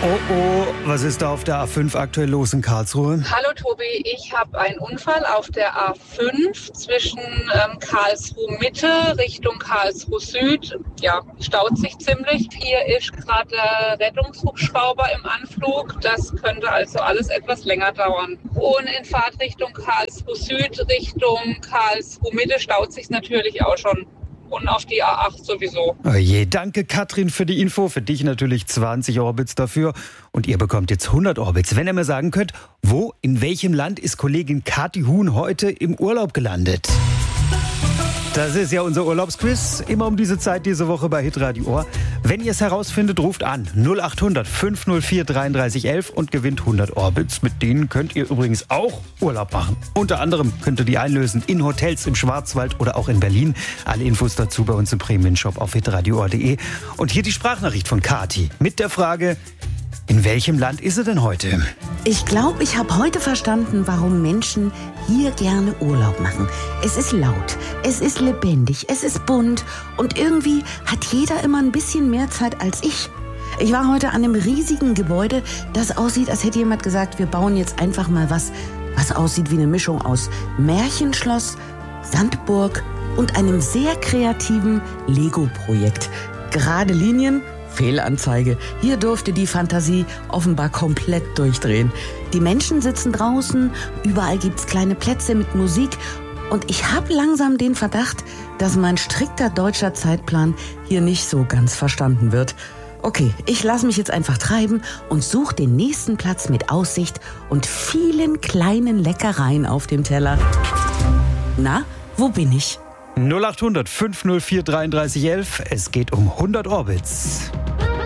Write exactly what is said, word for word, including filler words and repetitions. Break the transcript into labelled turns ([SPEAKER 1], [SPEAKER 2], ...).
[SPEAKER 1] Oh oh, was ist da auf der A fünf aktuell los in Karlsruhe?
[SPEAKER 2] Hallo Tobi, ich habe einen Unfall auf der A fünf zwischen ähm, Karlsruhe Mitte Richtung Karlsruhe Süd. Ja, staut sich ziemlich. Hier ist gerade der Rettungshubschrauber im Anflug. Das könnte also alles etwas länger dauern. Und in Fahrtrichtung Karlsruhe Süd Richtung Karlsruhe Mitte staut sich natürlich auch schon. Und auf die A acht sowieso.
[SPEAKER 1] Oh je, danke Katrin für die Info. Für dich natürlich zwanzig Orbits dafür. Und ihr bekommt jetzt hundert Orbits. Wenn ihr mir sagen könnt, wo, in welchem Land ist Kollegin Kathi Huhn heute im Urlaub gelandet? Das ist ja unser Urlaubsquiz. Immer um diese Zeit diese Woche bei Hitradio Ohr. Wenn ihr es herausfindet, ruft an null acht hundert fünf null vier dreiunddreißig elf und gewinnt hundert Orbits. Mit denen könnt ihr übrigens auch Urlaub machen. Unter anderem könnt ihr die einlösen in Hotels im Schwarzwald oder auch in Berlin. Alle Infos dazu bei uns im Premium-Shop auf hitradio ohr punkt de. Und hier die Sprachnachricht von Kathi mit der Frage: In welchem Land ist sie denn heute?
[SPEAKER 3] Ich glaube, ich habe heute verstanden, warum Menschen hier gerne Urlaub machen. Es ist laut, es ist lebendig, es ist bunt und irgendwie hat jeder immer ein bisschen mehr Zeit als ich. Ich war heute an einem riesigen Gebäude, das aussieht, als hätte jemand gesagt, wir bauen jetzt einfach mal was, was aussieht wie eine Mischung aus Märchenschloss, Sandburg und einem sehr kreativen Lego-Projekt. Gerade Linien, Fehlanzeige. Hier durfte die Fantasie offenbar komplett durchdrehen. Die Menschen sitzen draußen, überall gibt's kleine Plätze mit Musik und ich habe langsam den Verdacht, dass mein strikter deutscher Zeitplan hier nicht so ganz verstanden wird. Okay, ich lasse mich jetzt einfach treiben und suche den nächsten Platz mit Aussicht und vielen kleinen Leckereien auf dem Teller. Na, wo bin ich?
[SPEAKER 1] null acht hundert fünf null vier dreiunddreißig elf. Es geht um hundert Orbits.